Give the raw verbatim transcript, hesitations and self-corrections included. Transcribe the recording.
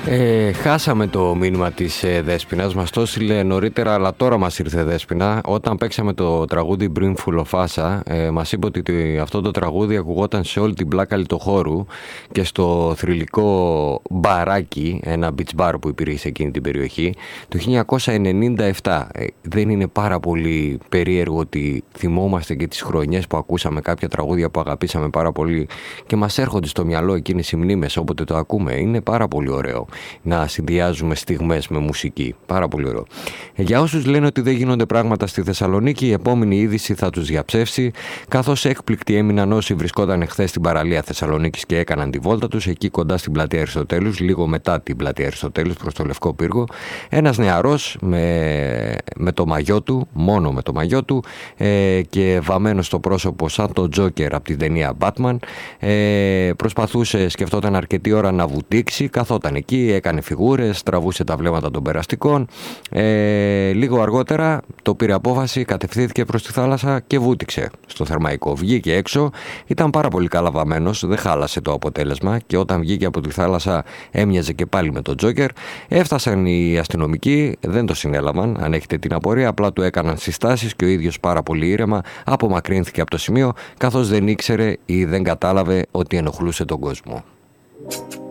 Ε, χάσαμε το μήνυμα της ε, Δέσποινας, μας το έστειλε νωρίτερα, αλλά τώρα μας ήρθε Δέσποινα. Όταν παίξαμε το τραγούδι Brimful of Assa, ε, μας είπε ότι αυτό το τραγούδι ακουγόταν σε όλη την πλάκα λιτοχώρου και στο θρυλικό μπαράκι, ένα beach bar που υπήρχε σε εκείνη την περιοχή, το χίλια εννιακόσια ενενήντα επτά. Ε, δεν είναι πάρα πολύ περίεργο ότι θυμόμαστε και τις χρονιές που ακούσαμε κάποια τραγούδια που αγαπήσαμε πάρα πολύ και μας έρχονται στο μυαλό εκείνες οι μνήμες όποτε το ακούμε? Είναι πάρα πολύ ωραίο να συνδυάζουμε στιγμές με μουσική. Πάρα πολύ ωραίο. Για όσους λένε ότι δεν γίνονται πράγματα στη Θεσσαλονίκη, η επόμενη είδηση θα τους διαψεύσει, καθώς έκπληκτοι έμειναν όσοι βρισκόταν χθες στην παραλία Θεσσαλονίκης και έκαναν τη βόλτα τους εκεί κοντά στην πλατεία Αριστοτέλους, λίγο μετά την πλατεία Αριστοτέλους προς το Λευκό Πύργο. Ένας νεαρός με, με το μαγιό του, μόνο με το μαγιό του ε, και βαμμένο στο πρόσωπο σαν το Τζόκερ από την ταινία Batman, ε, προσπαθούσε, σκεφτόταν αρκετή ώρα να βουτήξει, καθόταν εκεί, έκανε φιγούρες, τραβούσε τα βλέμματα των περαστικών. Ε, λίγο αργότερα το πήρε απόφαση, κατευθύνθηκε προς τη θάλασσα και βούτυξε στο Θερμαϊκό. Βγήκε έξω, ήταν πάρα πολύ καλά βαμμένος, δεν χάλασε το αποτέλεσμα και όταν βγήκε από τη θάλασσα έμοιαζε και πάλι με τον Τζόκερ. Έφτασαν οι αστυνομικοί, δεν το συνέλαβαν, αν έχετε την απορία, απλά του έκαναν συστάσεις και ο ίδιος πάρα πολύ ήρεμα απομακρύνθηκε από το σημείο, καθώς δεν ήξερε ή δεν κατάλαβε ότι ενοχλούσε τον κόσμο.